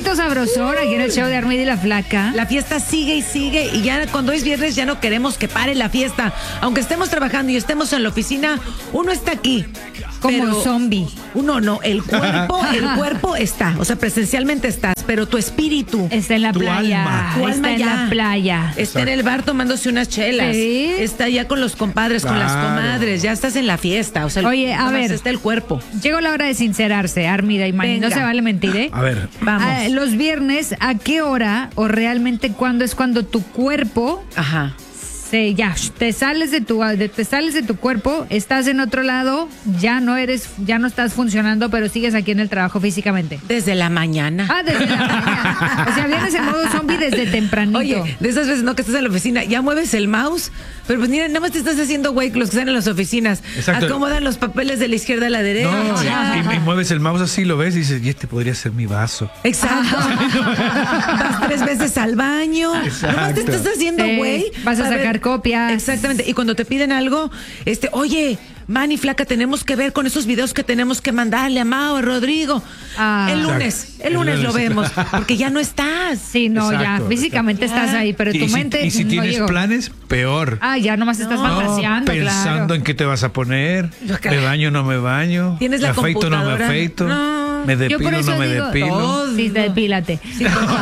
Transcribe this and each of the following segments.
viernesito sabrosón aquí en el show de Armida y la Flaca. La fiesta sigue y sigue y ya cuando es viernes ya no queremos que pare la fiesta. Aunque estemos trabajando y estemos en la oficina, uno está aquí. Como zombie. Uno no, el cuerpo está, o sea, presencialmente estás, pero tu espíritu está en la playa. Tu alma está en ya la playa. está en el bar tomándose unas chelas. Sí. Está ya con los compadres, con las comadres, ya estás en la fiesta. O sea, oye, a ver, está el cuerpo. Llegó la hora de sincerarse, Armida y Manny. No se vale mentir, ¿eh? A ver, vamos. Los viernes, ¿a qué hora o realmente cuándo es cuando tu cuerpo Ajá. te sales de tu cuerpo, estás en otro lado, ya no estás funcionando, pero sigues aquí en el trabajo físicamente? Desde la mañana. Desde la mañana. O sea, vienes en modo zombie desde tempranito. Oye, de esas veces, ¿no? Que estás en la oficina, ya mueves el mouse, pero pues mira, nada más te estás haciendo güey los que están en las oficinas. Exacto. Acomodan los papeles de la izquierda a la derecha. No, y mueves el mouse así, lo ves y dices, y este podría ser mi vaso. Exacto. Vas 3 veces al baño. Nomás te estás haciendo güey. Vas a sacar copias. Exactamente. Y cuando te piden algo, oye, Manny, Flaca, tenemos que ver con esos videos que tenemos que mandarle a Mao, a Rodrigo. El lunes lo vemos, porque ya no estás. Sí, no, exacto, ya físicamente estás ahí, pero tu mente y si no tienes llegó. Planes, peor. Ya nomás estás fantaseando, pensando en qué te vas a poner. ¿Me baño o no me baño? ¿Tienes la ¿Me afeito o no me computadora? afeito? No. ¿Me depilo o no me depilo? Sí, depílate. Sí,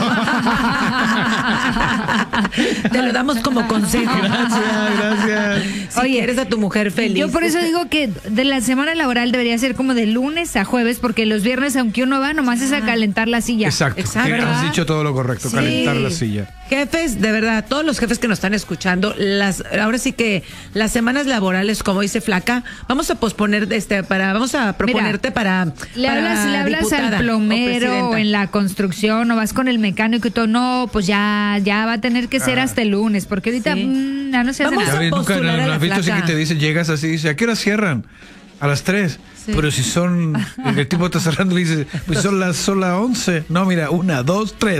te lo damos como consejo. Gracias. Si quieres a tu mujer feliz. Yo por eso digo que de la semana laboral debería ser como de lunes a jueves, porque los viernes, aunque uno va, nomás es a calentar la silla. Exacto. Has dicho todo lo correcto, calentar la silla. Jefes, de verdad, todos los jefes que nos están escuchando, ahora sí que las semanas laborales, como dice Flaca, vamos a posponer vamos a proponerte para le hablas al plomero o en la construcción o vas con el mecánico y todo, no, pues ya va a tener que ser hasta el lunes, porque ahorita ya no se hace nada. Nunca no has visto así que te dicen, llegas así y dice, ¿a qué hora cierran? A las 3. Sí. Pero si son, el tipo está cerrando y dice, pues son las 11. No, mira, 1, 2, 3.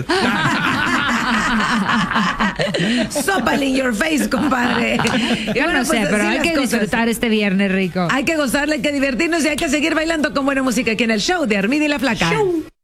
Sopal in your face, compadre. Yo no sé, pero hay que disfrutar este viernes rico. Hay que gozarle, hay que divertirnos y hay que seguir bailando con buena música aquí en el show de Armida y la Flaca.